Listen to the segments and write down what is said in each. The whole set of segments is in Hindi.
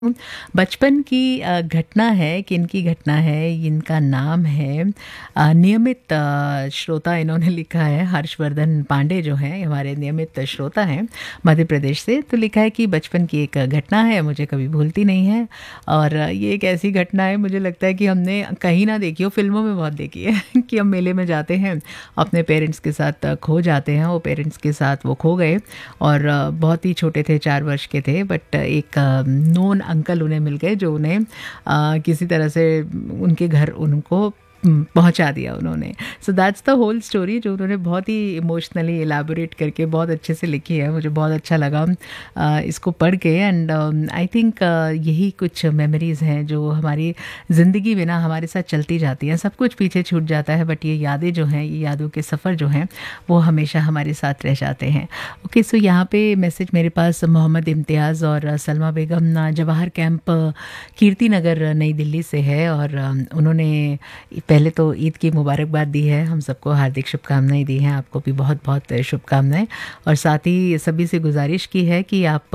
बचपन की घटना है कि इनकी घटना है, इनका नाम है नियमित श्रोता इन्होंने लिखा है हर्षवर्धन पांडे जो हैं हमारे नियमित श्रोता हैं मध्य प्रदेश से। तो लिखा है कि बचपन की एक घटना है, मुझे कभी भूलती नहीं है। और ये एक ऐसी घटना है मुझे लगता है कि हमने कहीं ना देखी हो, फिल्मों में बहुत देखी है कि हम मेले में जाते हैं, अपने पेरेंट्स के साथ खो जाते हैं। वो पेरेंट्स के साथ वो खो गए और बहुत ही छोटे थे, 4 वर्ष के थे। बट एक नोन अंकल उन्हें मिल गए जो उन्हें किसी तरह से उनके घर उनको पहुंचा दिया उन्होंने। So that's the whole story जो उन्होंने बहुत ही इमोशनली एलाबोरेट करके बहुत अच्छे से लिखी है। मुझे बहुत अच्छा लगा इसको पढ़ के। एंड आई थिंक यही कुछ मेमोरीज़ हैं जो हमारी ज़िंदगी में ना हमारे साथ चलती जाती हैं। सब कुछ पीछे छूट जाता है बट ये यादें जो हैं, ये यादों के सफ़र जो हैं वो हमेशा हमारे साथ रह जाते हैं। ओके, सो यहाँ पे मैसेज मेरे पास मोहम्मद इम्तियाज़ और सलमा बेगम जवाहर कैंप कीर्ति नगर नई दिल्ली से है। और उन्होंने पहले तो ईद की मुबारकबाद दी है, हम सबको हार्दिक शुभकामनाएं दी हैं, आपको भी बहुत बहुत शुभकामनाएं। और साथ ही सभी से गुजारिश की है कि आप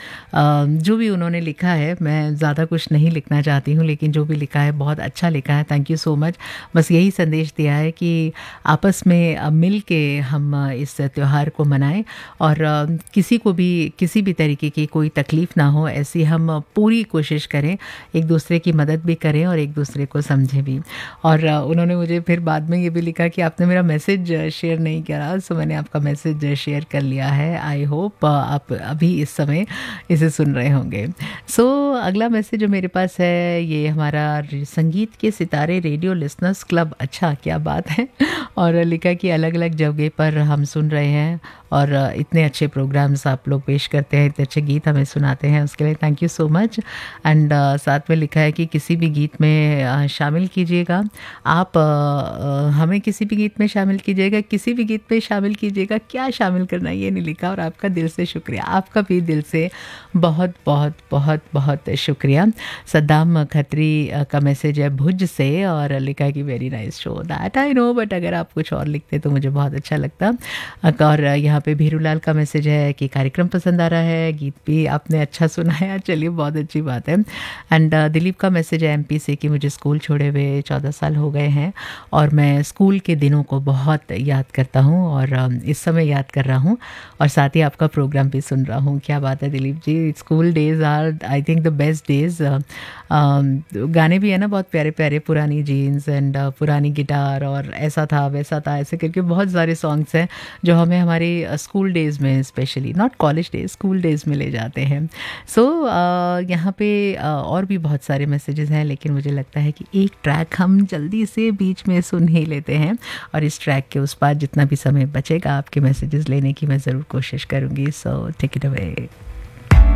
जो भी उन्होंने लिखा है, मैं ज़्यादा कुछ नहीं लिखना चाहती हूँ लेकिन जो भी लिखा है बहुत अच्छा लिखा है, थैंक यू सो मच। बस यही संदेश दिया है कि आपस में मिल के हम इस त्यौहार को मनाएं और किसी को भी किसी भी तरीके की कोई तकलीफ़ ना हो, ऐसी हम पूरी कोशिश करें, एक दूसरे की मदद भी करें और एक दूसरे को समझें भी। और उन्होंने मुझे फिर बाद में ये भी लिखा कि आपने मेरा मैसेज शेयर नहीं करा, सो मैंने आपका मैसेज शेयर कर लिया है। आई होप आप अभी इस समय इसे सुन रहे होंगे। सो अगला मैसेज जो मेरे पास है ये हमारा संगीत के सितारे रेडियो लिसनर्स क्लब, अच्छा क्या बात है। और लिखा कि अलग अलग जगह पर हम सुन रहे हैं और इतने अच्छे प्रोग्राम्स आप लोग पेश करते हैं, इतने अच्छे गीत हमें सुनाते हैं, उसके लिए thank you so much. And साथ में लिखा है कि किसी भी गीत में शामिल कीजिएगा आप, हमें किसी भी गीत में शामिल कीजिएगा, किसी भी गीत में शामिल कीजिएगा, क्या शामिल करना ये नहीं लिखा। और आपका दिल से शुक्रिया, आपका भी दिल से बहुत बहुत बहुत बहुत शुक्रिया। सद्दाम खत्री का मैसेज है भुज से और लिखा है कि very nice show, that I know, but अगर आप कुछ और लिखते तो मुझे बहुत अच्छा लगता। और यहाँ पे भीरूलाल का मैसेज है कि कार्यक्रम पसंद आ रहा है, गीत भी आपने अच्छा सुनाया, चलिए बहुत अच्छी बात है। एंड दिलीप का मैसेज है एमपी से कि मुझे स्कूल छोड़े हुए 14 साल हो गए हैं और मैं स्कूल के दिनों को बहुत याद करता हूँ और इस समय याद कर रहा हूँ और साथ ही आपका प्रोग्राम भी सुन रहा हूँ। क्या बात है Dilip ji, school days are I think the best days. गाने भी है ना बहुत प्यारे प्यारे, पुरानी जीन्स एंड पुरानी गिटार और ऐसा था वैसा था ऐसे करके बहुत सारे सॉन्ग्स हैं जो हमें हमारे स्कूल डेज़ में, specially not college days, school days में ले जाते हैं। सो यहाँ पे और भी बहुत सारे मैसेजेस हैं लेकिन मुझे लगता है कि एक ट्रैक हम जल्दी से बीच में सुन ही लेते हैं और इस ट्रैक के उस पार जितना भी समय बचेगा आपके मैसेजेस लेने की मैं ज़रूर कोशिश करूँगी। So take it away.